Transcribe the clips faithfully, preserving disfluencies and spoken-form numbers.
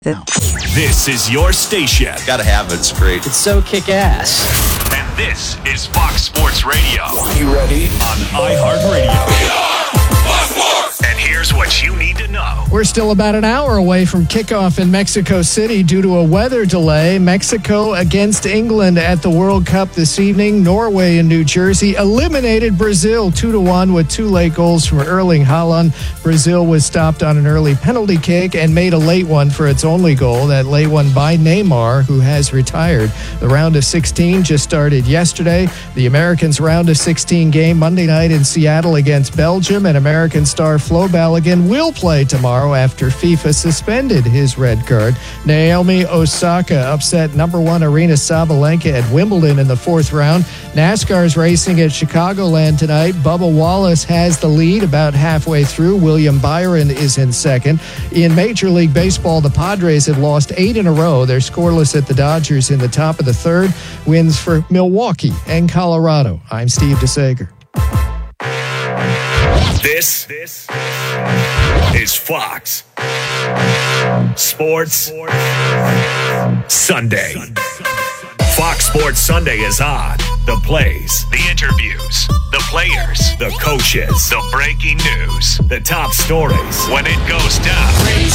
This is your station. Gotta have it. It's great. It's so kick-ass. And this is Fox Sports Radio. You ready? On iHeartRadio. And here's what you need to know. We're still about an hour away from kickoff in Mexico City due to a weather delay. Mexico against England at the World Cup this evening. Norway and New Jersey eliminated Brazil two to one with two late goals from Erling Haaland. Brazil was stopped on an early penalty kick and made a late one for its only goal. That late one by Neymar, who has retired. The round of sixteen just started yesterday. The Americans' round of sixteen game Monday night in Seattle against Belgium, and American star Flo Balogun will play tomorrow after FIFA suspended his red card. Naomi Osaka upset number one Aryna Sabalenka at Wimbledon in the fourth round. NASCAR's racing at Chicagoland tonight. Bubba Wallace has the lead about halfway through. William Byron is in second. In Major League Baseball, the Padres have lost eight in a row. They're scoreless at the Dodgers in the top of the third. Wins for Milwaukee and Colorado. I'm Steve DeSager. This, this is Fox Sports Sunday. Fox Sports Sunday is on. The plays, the interviews, the players, the coaches, the breaking news, the top stories. When it goes down,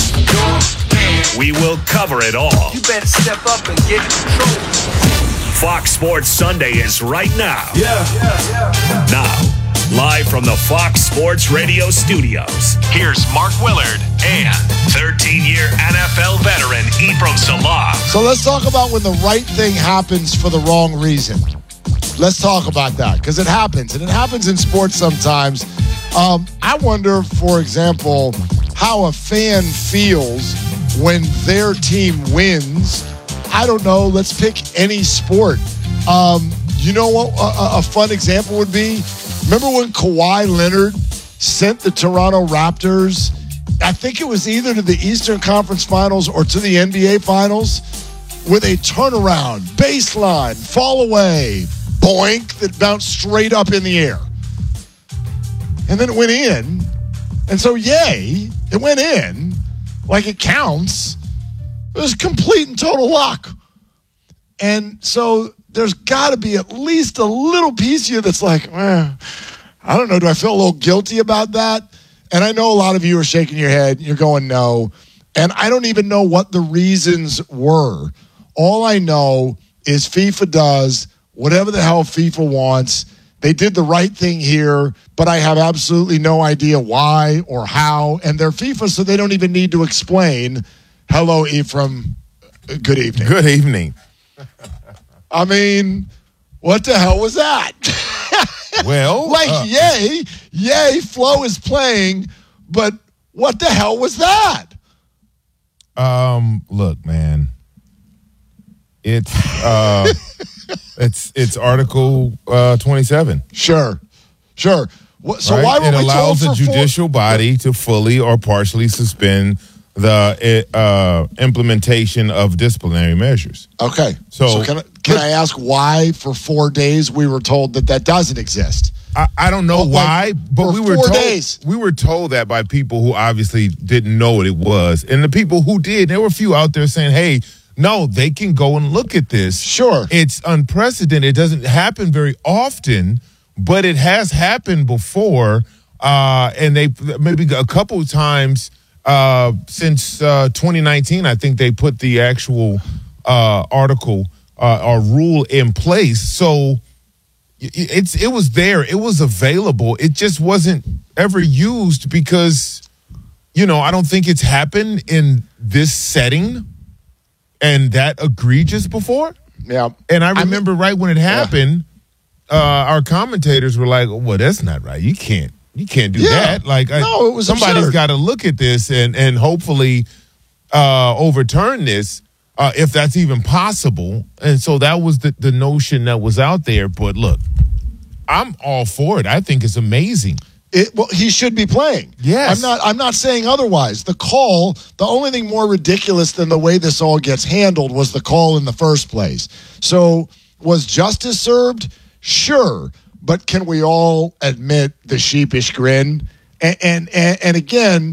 we will cover it all. You better step up and get in control. Fox Sports Sunday is right now. Yeah, yeah, yeah. Now. Live from the Fox Sports Radio studios, here's Mark Willard and thirteen-year N F L veteran Ephraim Salaam. So let's talk about when the right thing happens for the wrong reason. Let's talk about that, because it happens, and it happens in sports sometimes. Um, I wonder, for example, how a fan feels when their team wins. I don't know. Let's pick any sport. Um, you know what a, a fun example would be? Remember when Kawhi Leonard sent the Toronto Raptors, I think it was either to the Eastern Conference Finals or to the N B A Finals, with a turnaround, baseline, fall away, boink, that bounced straight up in the air. And then it went in. And so, yay, it went in. Like it counts. It was complete and total luck. And so there's got to be at least a little piece of you that's like, eh, I don't know, do I feel a little guilty about that? And I know a lot of you are shaking your head. You're going, no. And I don't even know what the reasons were. All I know is FIFA does whatever the hell FIFA wants. They did the right thing here, but I have absolutely no idea why or how. And they're FIFA, so they don't even need to explain. Hello, Ephraim. Good evening. Good evening. I mean, what the hell was that? Well, like, uh, yay, yay, Flo is playing, but what the hell was that? Um, look, man, it's uh, it's it's Article uh, twenty-seven. Sure, sure. So right? why were it we allows told the for judicial four- body to fully or partially suspend the uh, implementation of disciplinary measures. Okay. So, so can, I, can I ask why for four days we were told that that doesn't exist? I, I don't know Well, why, like, but for we were four told days. we were told that by people who obviously didn't know what it was, and the people who did, there were a few out there saying, "Hey, no, they can go and look at this." Sure, it's unprecedented. It doesn't happen very often, but it has happened before, uh, and they maybe a couple of times. Uh, since uh, twenty nineteen, I think they put the actual uh, article uh, or rule in place. So it's it was there, it was available. It just wasn't ever used because, you know, I don't think it's happened in this setting and that egregious before. Yeah, and I remember I mean, right when it happened, yeah. uh, our commentators were like, "Well, that's not right. You can't." You can't do yeah. that. Like, no, it was somebody's got to look at this and and hopefully uh, overturn this uh, if that's even possible. And so that was the, the notion that was out there. But look, I'm all for it. I think it's amazing. It, well, he should be playing. Yes. I'm not I'm not saying otherwise. The call, the only thing more ridiculous than the way this all gets handled was the call in the first place. So was justice served? Sure. But can we all admit the sheepish grin? And and and, and again,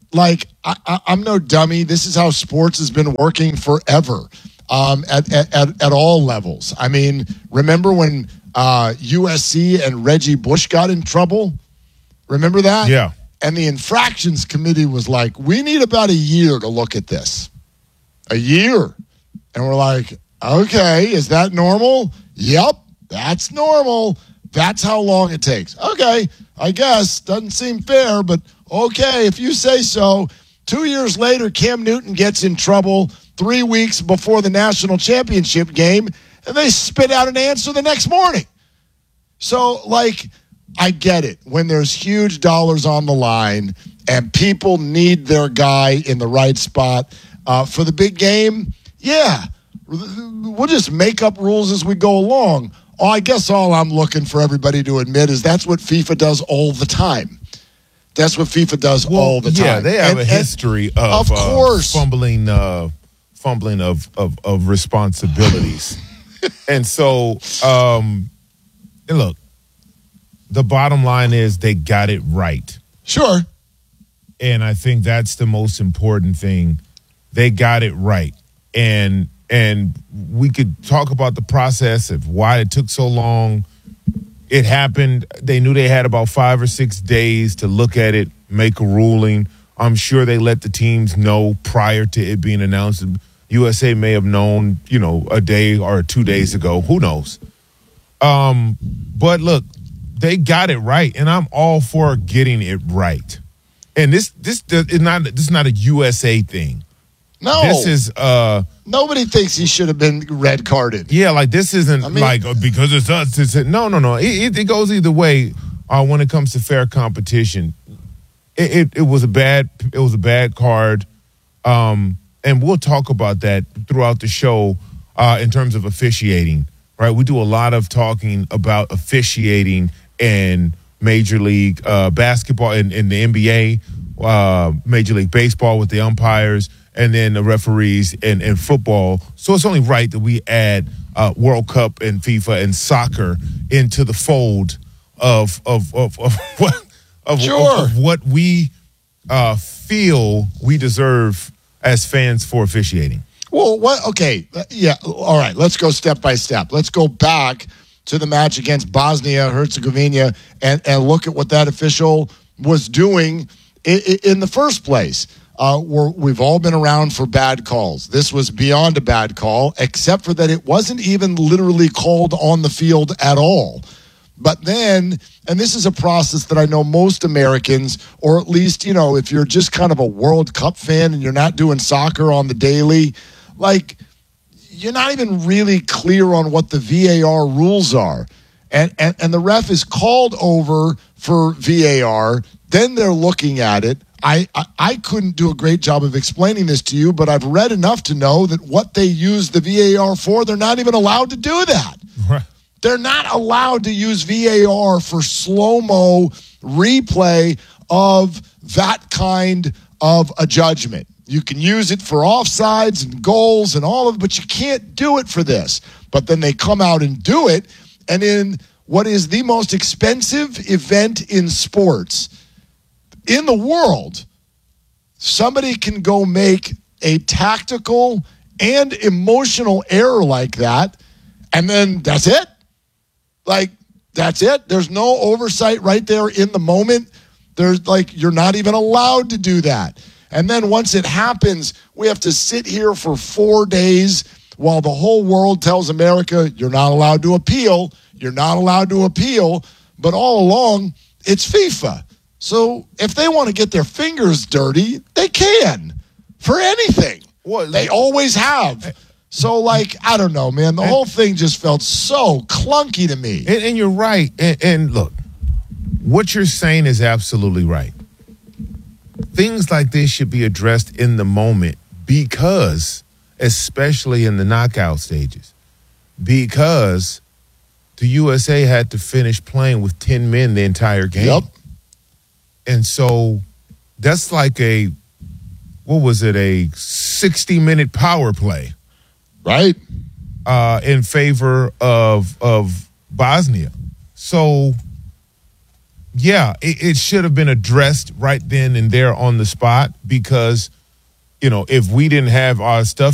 like, I, I, I'm no dummy. This is how sports has been working forever um, at, at, at, at all levels. I mean, remember when uh, U S C and Reggie Bush got in trouble? Remember that? Yeah. And the infractions committee was like, we need about a year to look at this. A year. And we're like, okay, is that normal? Yep, that's normal. That's how long it takes. Okay, I guess. Doesn't seem fair, but okay, if you say so. Two years later, Cam Newton gets in trouble three weeks before the national championship game, and they spit out an answer the next morning. So, like, I get it. When there's huge dollars on the line and people need their guy in the right spot uh, for the big game, yeah, we'll just make up rules as we go along. Oh, I guess all I'm looking for everybody to admit is that's what FIFA does all the time. That's what FIFA does well, all the time. Yeah, they have and, a history of, of course. Uh, fumbling, uh, fumbling of of, of responsibilities, and so um, and look. The bottom line is they got it right. Sure. And I think that's the most important thing. They got it right. And and we could talk about the process of why it took so long. It happened. They knew they had about five or six days to look at it, make a ruling. I'm sure they let the teams know prior to it being announced. U S A may have known, you know, a day or two days ago. Who knows? Um, but look, they got it right, and I'm all for getting it right. And this this is not this is not a U S A thing. No, this is uh nobody thinks he should have been red carded. Yeah, like this isn't I mean, like uh, because it's us. It's no, no, no. It, it, it goes either way. Uh, when it comes to fair competition, it, it it was a bad it was a bad card, um, and we'll talk about that throughout the show uh, in terms of officiating. Right, we do a lot of talking about officiating in Major League uh, Basketball and in, in the N B A, uh, Major League Baseball with the umpires, and then the referees in, in football. So it's only right that we add uh, World Cup and FIFA and soccer into the fold of of of, of what of, sure. of, of what we uh, feel we deserve as fans for officiating. Well, what? Okay, yeah. All right, let's go step by step. Let's go back to the match against Bosnia Herzegovina and, and look at what that official was doing in, in the first place. Uh, we're, we've all been around for bad calls. This was beyond a bad call, except for that it wasn't even literally called on the field at all. But then, and this is a process that I know most Americans, or at least, you know, if you're just kind of a World Cup fan and you're not doing soccer on the daily, like, you're not even really clear on what the V A R rules are. And, and and the ref is called over for V A R. Then they're looking at it. I, I, I couldn't do a great job of explaining this to you, but I've read enough to know that what they use the V A R for, they're not even allowed to do that. Right. They're not allowed to use V A R for slow-mo replay of that kind of a judgment. You can use it for offsides and goals and all of it, but you can't do it for this. But then they come out and do it, and in what is the most expensive event in sports in the world, somebody can go make a tactical and emotional error like that, and then that's it. Like, that's it. There's no oversight right there in the moment. There's like, you're not even allowed to do that. And then once it happens, we have to sit here for four days while the whole world tells America, you're not allowed to appeal. You're not allowed to appeal. But all along, it's FIFA. So if they want to get their fingers dirty, they can for anything. Well, they always have. So, like, I don't know, man. The whole thing just felt so clunky to me. And, and you're right. And, and look, what you're saying is absolutely right. Things like this should be addressed in the moment because, especially in the knockout stages, because the U S A had to finish playing with ten men the entire game. Yep. And so that's like a, what was it, a sixty-minute power play. Right. Uh, in favor of of Bosnia. So yeah, it, it should have been addressed right then and there on the spot because, you know, if we didn't have our stuff